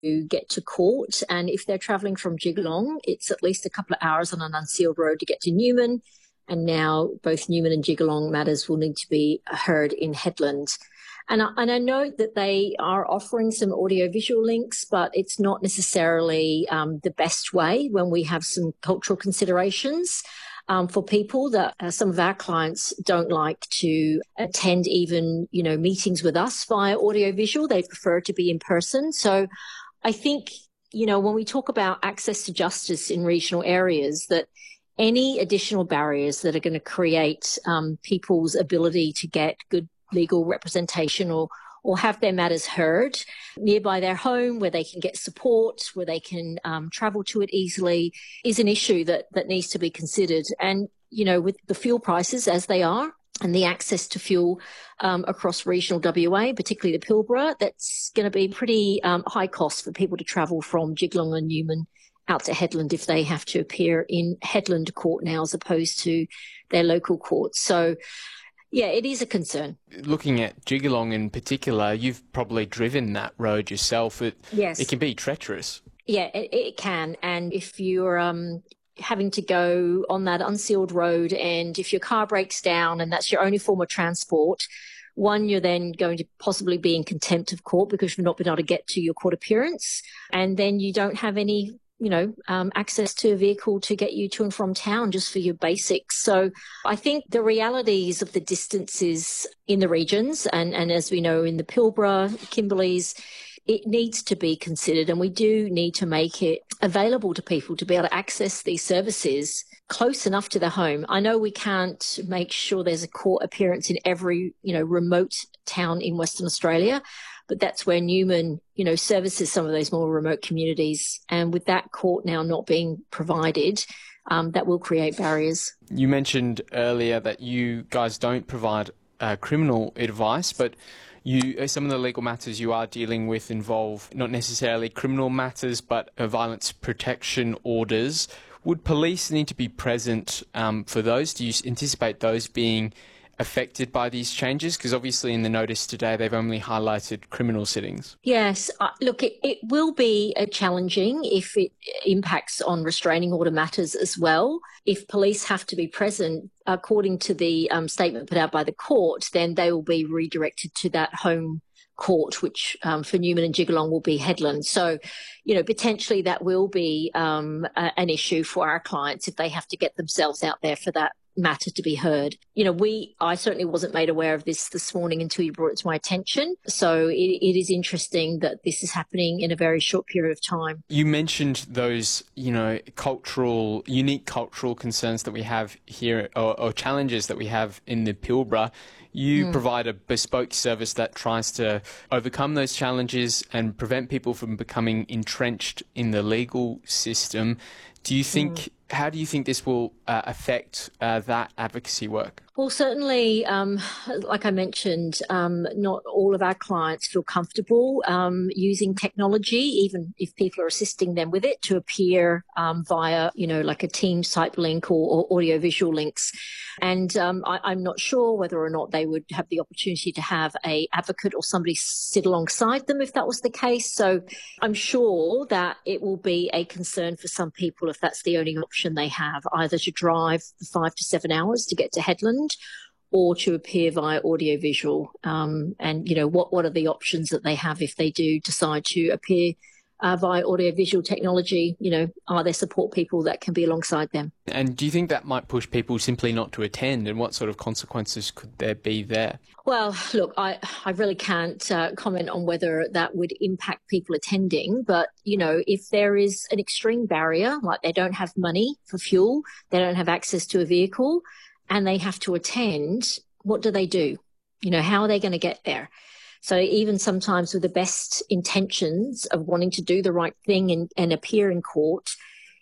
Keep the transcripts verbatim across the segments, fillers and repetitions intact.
get to court. And if they're travelling from Jigalong, it's at least a couple of hours on an unsealed road to get to Newman. And now both Newman and Jigalong matters will need to be heard in Headland. And I, and I know that they are offering some audiovisual links, but it's not necessarily um, the best way when we have some cultural considerations um, for people that uh, some of our clients don't like to attend even, you know, meetings with us via audiovisual. They prefer to be in person. So I think, you know, when we talk about access to justice in regional areas, that any additional barriers that are going to create um, people's ability to get good legal representation or or have their matters heard nearby their home, where they can get support, where they can um, travel to it easily, is an issue that that needs to be considered. And, you know, with the fuel prices as they are and the access to fuel um, across regional W A, particularly the Pilbara, that's going to be pretty um, high cost for people to travel from Jigalong and Newman out to Headland if they have to appear in Headland court now as opposed to their local courts. So, yeah, it is a concern. Looking at Jigalong in particular, you've probably driven that road yourself. It, yes. It can be treacherous. Yeah, it, it can. And if you're um, having to go on that unsealed road and if your car breaks down and that's your only form of transport, one, you're then going to possibly be in contempt of court because you've not been able to get to your court appearance. And then you don't have any you know, um, access to a vehicle to get you to and from town just for your basics. So I think the realities of the distances in the regions and, and as we know in the Pilbara, Kimberleys, it needs to be considered, and we do need to make it available to people to be able to access these services close enough to their home. I know we can't make sure there's a court appearance in every, you know, remote town in Western Australia, but that's where Newman, you know, services some of those more remote communities. And with that court now not being provided, um, that will create barriers. You mentioned earlier that you guys don't provide uh, criminal advice, but you some of the legal matters you are dealing with involve not necessarily criminal matters, but uh, violence protection orders. Would police need to be present um, for those? Do you anticipate those being affected by these changes? Because obviously in the notice today, they've only highlighted criminal sittings. Yes. Uh, look, it, it will be uh, challenging if it impacts on restraining order matters as well. If police have to be present, according to the um, statement put out by the court, then they will be redirected to that home court, which um, for Newman and Jigalong will be Headland. So, you know, potentially that will be um, a, an issue for our clients if they have to get themselves out there for that matter to be heard. You know, we, I certainly wasn't made aware of this this morning until you brought it to my attention. So it, it is interesting that this is happening in a very short period of time. You mentioned those, you know, cultural, unique cultural concerns that we have here, or, or challenges that we have in the Pilbara. You mm. provide a bespoke service that tries to overcome those challenges and prevent people from becoming entrenched in the legal system. Do you think, mm. how do you think this will uh, affect uh, that advocacy work? Well, certainly, um, like I mentioned, um, not all of our clients feel comfortable um, using technology, even if people are assisting them with it, to appear um, via, you know, like a Teams type link or, or audiovisual links. And um, I, I'm not sure whether or not they would have the opportunity to have a advocate or somebody sit alongside them if that was the case. So I'm sure that it will be a concern for some people if that's the only option they have, either to drive five to seven hours to get to Headland or to appear via audiovisual. Um, and, you know, what, what are the options that they have if they do decide to appear uh, via audiovisual technology? You know, are there support people that can be alongside them? And do you think that might push people simply not to attend? And what sort of consequences could there be there? Well, look, I, I really can't uh, comment on whether that would impact people attending. But, you know, if there is an extreme barrier, like they don't have money for fuel, they don't have access to a vehicle, and they have to attend, what do they do? You know, how are they going to get there? So even sometimes with the best intentions of wanting to do the right thing and, and appear in court,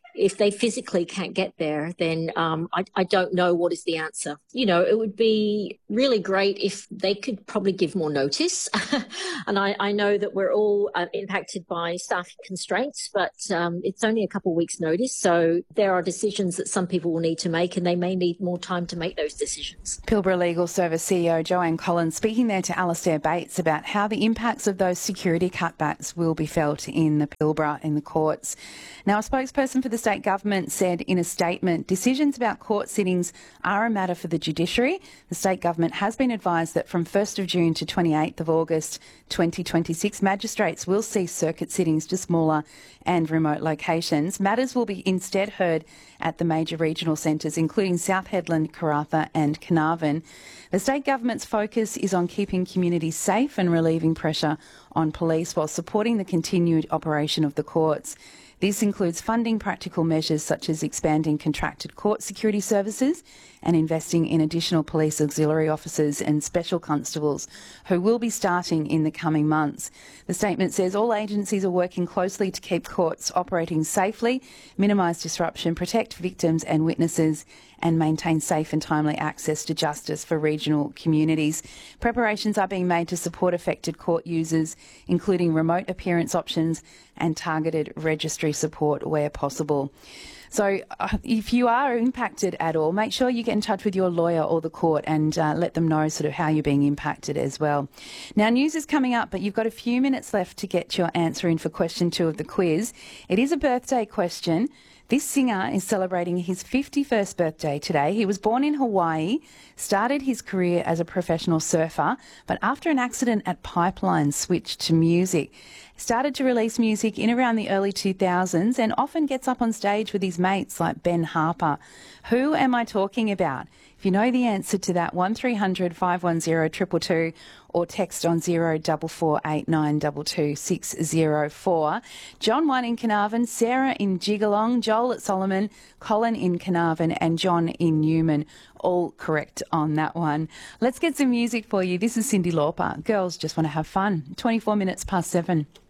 if they physically can't get there, then um, I, I don't know what is the answer. You know, it would be really great if they could probably give more notice. And I, I know that we're all uh, impacted by staff constraints, but um, it's only a couple of weeks' notice. So there are decisions that some people will need to make, and they may need more time to make those decisions. Pilbara Legal Service C E O Joanne Collins speaking there to Alastair Bates about how the impacts of those security cutbacks will be felt in the Pilbara in the courts. Now, a spokesperson for the state government said in a statement, decisions about court sittings are a matter for the judiciary. The state government has been advised that from first of June to twenty-eighth of August twenty twenty-six, magistrates will cease circuit sittings to smaller and remote locations. Matters will be instead heard at the major regional centres, including South Hedland, Karratha and Carnarvon. The state government's focus is on keeping communities safe and relieving pressure on police while supporting the continued operation of the courts. This includes funding practical measures such as expanding contracted court security services and investing in additional police auxiliary officers and special constables who will be starting in the coming months. The statement says all agencies are working closely to keep courts operating safely, minimise disruption, protect victims and witnesses and maintain safe and timely access to justice for regional communities. Preparations are being made to support affected court users, including remote appearance options and targeted registry support where possible. So uh, if you are impacted at all, make sure you get in touch with your lawyer or the court and uh, let them know sort of how you're being impacted as well. Now, news is coming up, but you've got a few minutes left to get your answer in for question two of the quiz. It is a birthday question. This singer is celebrating his fifty-first birthday today. He was born in Hawaii, started his career as a professional surfer, but after an accident at Pipeline switched to music. Started to release music in around the early two thousands and often gets up on stage with his mates like Ben Harper. Who am I talking about? If you know the answer to that, one three hundred five one zero two two two or text on zero four four eight nine two two six zero four. John won in Carnarvon, Sarah in Jigalong, Joel at Solomon, Colin in Carnarvon and John in Newman. All correct on that one. Let's get some music for you. This is Cyndi Lauper. Girls just want to have fun. twenty-four minutes past seven.